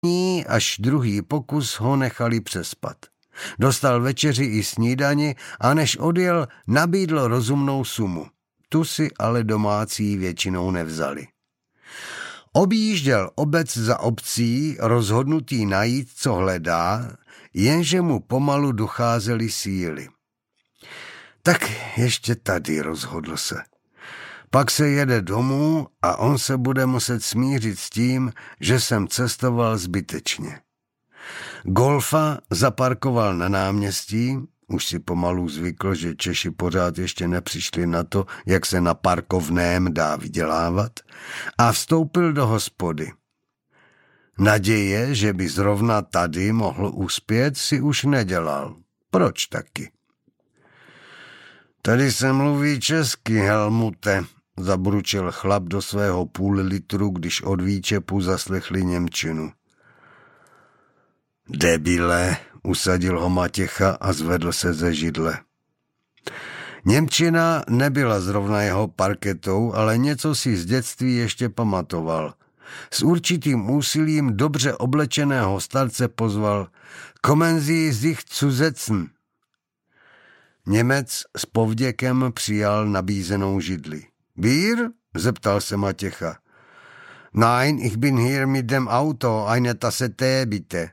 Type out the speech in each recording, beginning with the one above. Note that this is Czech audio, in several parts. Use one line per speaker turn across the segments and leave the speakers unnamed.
až druhý pokus ho nechali přespat. Dostal večeři i snídani a než odjel, nabídl rozumnou sumu. Tu si ale domácí většinou nevzali. Objížděl obec za obcí, rozhodnutý najít, co hledá, jenže mu pomalu docházely síly. Tak ještě tady, rozhodl se. Pak se jede domů a on se bude muset smířit s tím, že jsem cestoval zbytečně. Golfa zaparkoval na náměstí, už si pomalu zvykl, že Češi pořád ještě nepřišli na to, jak se na parkovném dá vydělávat, a vstoupil do hospody. Naděje, že by zrovna tady mohl uspět, si už nedělal. Proč taky? Tady se mluví česky, Helmute, zabručil chlap do svého půl litru, když od výčepu zaslechli němčinu. Debile, usadil ho Matěcha a zvedl se ze židle. Němčina nebyla zrovna jeho parketou, ale něco si z dětství ještě pamatoval. S určitým úsilím dobře oblečeného starce pozval Kommen Sie sich zu setzen. Němec s povděkem přijal nabízenou židli. Bier? Zeptal se Matěcha. Nein, ich bin hier mit dem Auto, eine Tasse Tee bitte.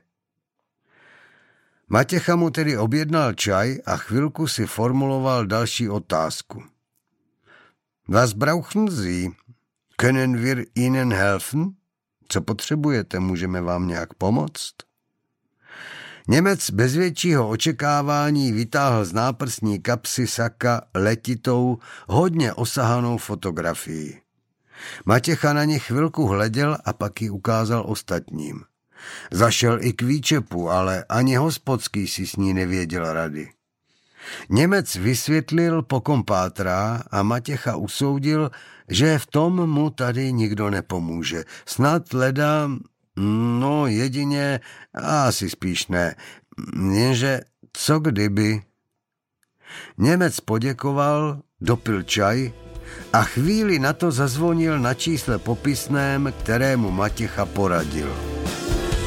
Matěcha mu tedy objednal čaj a chvilku si formuloval další otázku. Was brauchen Sie? Können wir Ihnen helfen? Co potřebujete, můžeme vám nějak pomoct? Němec bez většího očekávání vytáhl z náprsní kapsy saka letitou, hodně osahanou fotografii. Matěcha na ně chvilku hleděl a pak ji ukázal ostatním. Zašel i k výčepu, ale ani hospodský si s ní nevěděl rady. Němec vysvětlil, po kom pátrá, a Matěcha usoudil, že v tom mu tady nikdo nepomůže. Snad leda, no jedině, asi spíš ne, jenže co kdyby. Němec poděkoval, dopil čaj a chvíli na to zazvonil na čísle popisném, kterému Matěcha poradil.